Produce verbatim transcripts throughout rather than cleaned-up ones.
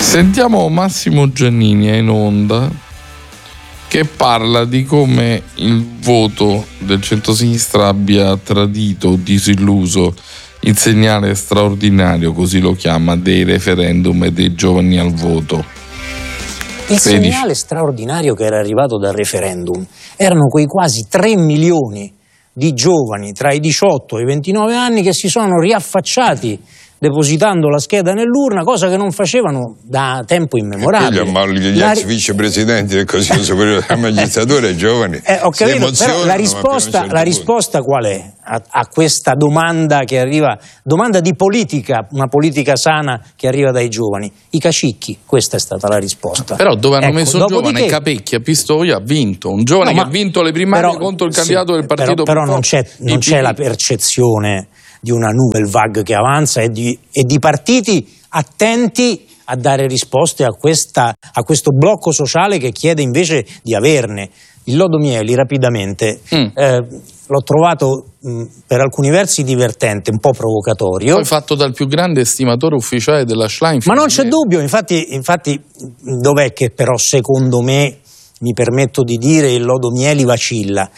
Sentiamo Massimo Giannini in onda che parla di come il voto del centrosinistra abbia tradito o disilluso il segnale straordinario, così lo chiama, dei referendum e dei giovani al voto. Il segnale straordinario che era arrivato dal referendum erano quei quasi tre milioni di giovani tra i diciotto e i ventinove anni che si sono riaffacciati depositando la scheda nell'urna, cosa che non facevano da tempo immemorabile. Ma gli ex la... vicepresidenti del Consiglio Superiore della Magistratura, i giovani, eh, ho capito, però la risposta, certo la risposta qual è a, a questa domanda che arriva, domanda di politica, una politica sana che arriva dai giovani? I cacicchi, questa è stata la risposta. Però dove hanno ecco, messo un giovane, che... Capecchi a Pistoia ha vinto, un giovane no, che ha vinto le primarie però, contro il candidato sì, del partito. Però, però non c'è, non c'è la percezione di una nouvelle vague che avanza e di, e di partiti attenti a dare risposte a, questa, a questo blocco sociale che chiede invece di averne. Il lodo Mieli, rapidamente, mm. eh, l'ho trovato mh, per alcuni versi divertente, un po' provocatorio. Poi fatto dal più grande estimatore ufficiale della Schlein. Ma non c'è dubbio, infatti, infatti dov'è che però secondo me, mi permetto di dire, il lodo Mieli vacilla.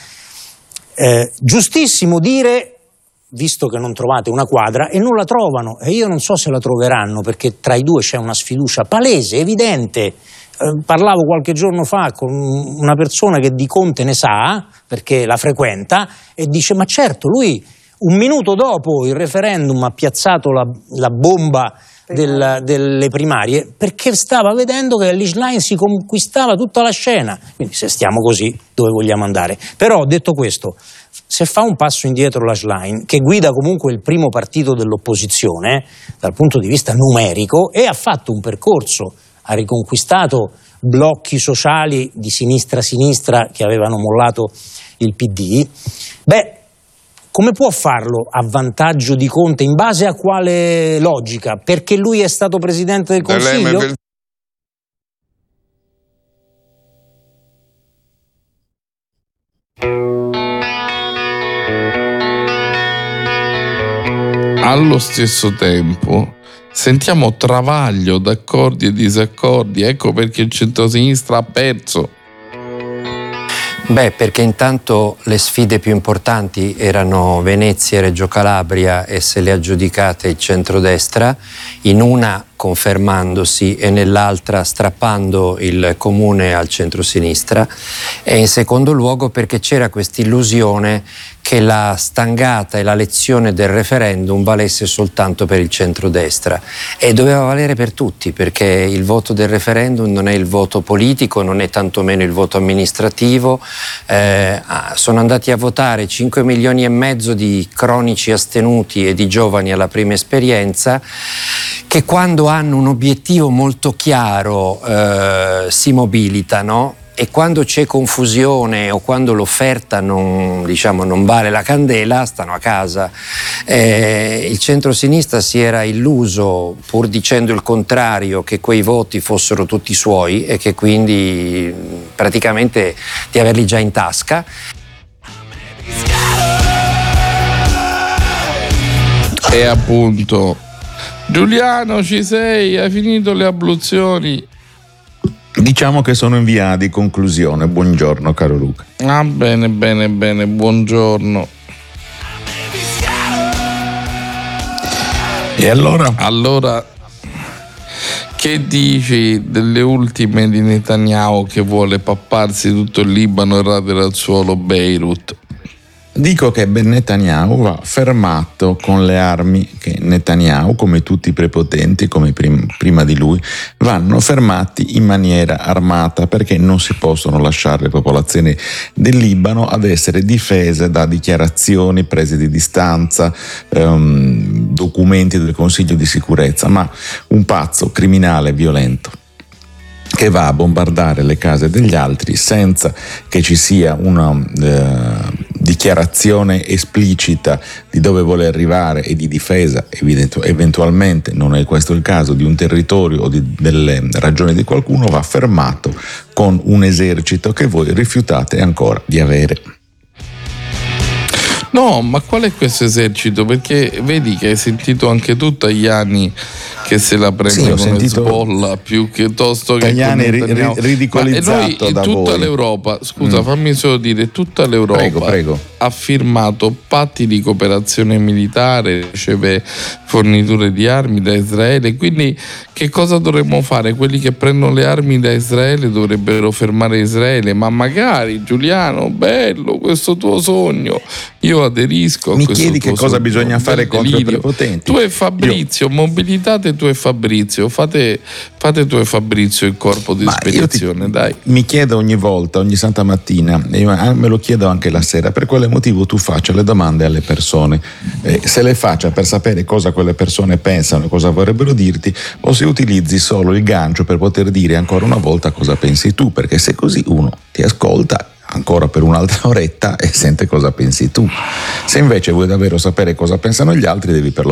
Eh, giustissimo dire, visto che non trovate una quadra, e non la trovano, e io non so se la troveranno, perché tra i due c'è una sfiducia palese, evidente. Eh, parlavo qualche giorno fa con una persona che di Conte ne sa, perché la frequenta, e dice, ma certo, lui un minuto dopo il referendum ha piazzato la, la bomba del, delle primarie, perché stava vedendo che l'Islam si conquistava tutta la scena. Quindi se stiamo così, dove vogliamo andare? Però, detto questo, se fa un passo indietro la Schlein, che guida comunque il primo partito dell'opposizione dal punto di vista numerico, e ha fatto un percorso, ha riconquistato blocchi sociali di sinistra-sinistra che avevano mollato il P D, beh, come può farlo a vantaggio di Conte? In base a quale logica? Perché lui è stato Presidente del Consiglio? Allo stesso tempo sentiamo travaglio d'accordi e disaccordi, ecco perché il centrosinistra ha perso. Beh, perché intanto le sfide più importanti erano Venezia e Reggio Calabria e se le ha aggiudicate il centrodestra, in una confermandosi e nell'altra strappando il comune al centrosinistra, e in secondo luogo perché c'era questa illusione che la stangata e la lezione del referendum valesse soltanto per il centrodestra, e doveva valere per tutti, perché il voto del referendum non è il voto politico, non è tantomeno il voto amministrativo. Eh, sono andati a votare cinque milioni e mezzo di cronici astenuti e di giovani alla prima esperienza, che quando hanno un obiettivo molto chiaro eh, si mobilitano, e quando c'è confusione o quando l'offerta non, diciamo, non vale la candela, stanno a casa. Eh, il centrosinistra si era illuso, pur dicendo il contrario, che quei voti fossero tutti suoi e che quindi praticamente di averli già in tasca. E appunto, Giuliano, ci sei? Hai finito le abluzioni? Diciamo che sono in via di conclusione. Buongiorno caro Luca. Ah, bene, bene, bene, buongiorno. E allora? Allora, che dici delle ultime di Netanyahu che vuole papparsi tutto il Libano e radere al suolo Beirut? Dico che Ben Netanyahu va fermato con le armi che Netanyahu, come tutti i prepotenti, come prim- prima di lui, vanno fermati in maniera armata, perché non si possono lasciare le popolazioni del Libano ad essere difese da dichiarazioni prese di distanza, ehm, documenti del Consiglio di sicurezza, ma un pazzo criminale violento che va a bombardare le case degli altri senza che ci sia una eh, dichiarazione esplicita di dove vuole arrivare e di difesa, evident- eventualmente, non è questo il caso, di un territorio o di, delle ragioni di qualcuno, va fermato con un esercito che voi rifiutate ancora di avere. No, ma qual è questo esercito? Perché vedi che hai sentito anche tu Tajani che se la prende Sì, ho con sentito Hezbollah piuttosto che Tajani con ri- Netanyahu. ri- ridicolizzato Ma noi in da tutta voi. l'Europa, scusa, Mm. fammi solo dire, tutta l'Europa Prego, prego. ha firmato patti di cooperazione militare, riceve forniture di armi da Israele, quindi che cosa dovremmo fare? Quelli che prendono le armi da Israele dovrebbero fermare Israele, ma magari Giuliano, bello questo tuo sogno, io aderisco a Mi questo chiedi tuo che cosa sogno, bisogna fare bel contro i delirio. prepotenti? Tu e Fabrizio, Io- mobilitate tu e Fabrizio, fate, fate tu e Fabrizio il corpo di Ma io ti- spedizione, dai. Mi chiedo ogni volta, ogni santa mattina, e io me lo chiedo anche la sera, per quale motivo tu faccia le domande alle persone, eh, se le faccia per sapere cosa quelle persone pensano, cosa vorrebbero dirti, o se utilizzi solo il gancio per poter dire ancora una volta cosa pensi tu, perché se così uno ti ascolta ancora per un'altra oretta e sente cosa pensi tu. Se invece vuoi davvero sapere cosa pensano gli altri, devi per